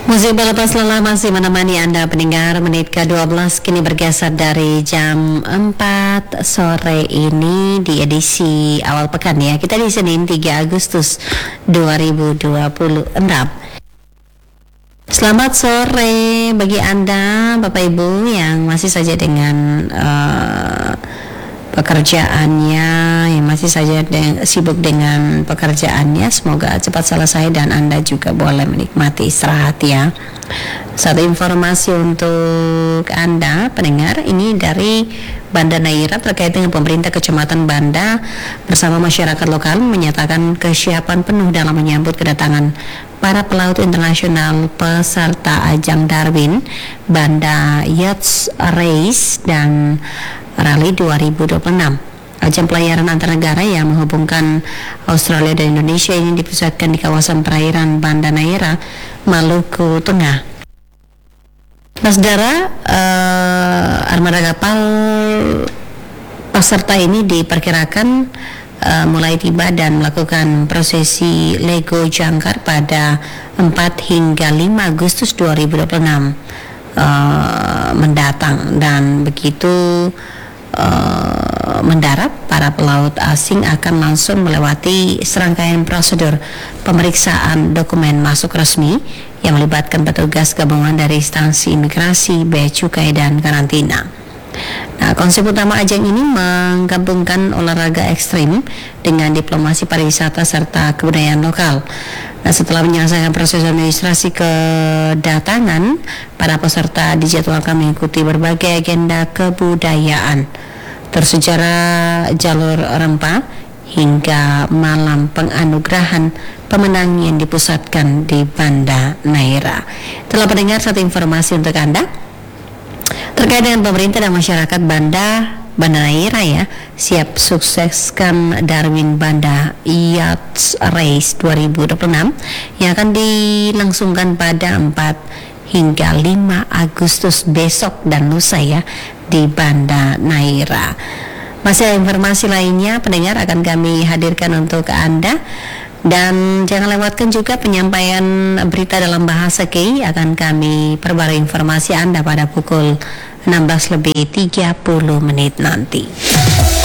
Musik Balapas Lelah masih menemani Anda pendengar. Menit ke-12 kini bergeser dari jam 4 sore ini di edisi awal pekan ya. Kita di Senin 3 Agustus 2026. Selamat sore bagi Anda Bapak Ibu yang masih saja dengan pekerjaannya, yang masih saja sibuk dengan pekerjaannya. Semoga cepat selesai dan Anda juga boleh menikmati istirahat ya. Satu informasi untuk Anda pendengar, ini dari Banda Neira terkait dengan pemerintah Kecamatan Banda bersama masyarakat lokal menyatakan kesiapan penuh dalam menyambut kedatangan para pelaut internasional peserta ajang Darwin Banda Yachts Race dan Rally 2026. Ajang pelayaran antar negara yang menghubungkan Australia dan Indonesia ini dipusatkan di kawasan perairan Banda Neira, Maluku Tengah. Saudara, armada kapal peserta ini diperkirakan mulai tiba dan melakukan prosesi Lego Jangkar pada 4 hingga 5 Agustus 2026 mendatang, dan begitu mendarat, para pelaut asing akan langsung melewati serangkaian prosedur pemeriksaan dokumen masuk resmi yang melibatkan petugas gabungan dari instansi imigrasi, bea cukai, dan karantina. Nah, konsep utama ajang ini menggabungkan olahraga ekstrim dengan diplomasi pariwisata serta kebudayaan lokal. Nah, setelah menyelesaikan proses administrasi kedatangan, para peserta dijadwalkan mengikuti berbagai agenda kebudayaan, tersejarah jalur rempah hingga malam penganugerahan pemenang yang dipusatkan di Banda Neira. Telah mendengar satu informasi untuk Anda terkait dengan pemerintah dan masyarakat Banda Neira ya, siap sukseskan Darwin Banda Yachts Race 2026 yang akan dilangsungkan pada 4 hingga 5 Agustus besok dan lusa ya di Banda Neira. Masih ada informasi lainnya pendengar akan kami hadirkan untuk Anda. Dan jangan lewatkan juga penyampaian berita dalam bahasa KI, akan kami perbarui informasi Anda pada pukul 16:30 nanti.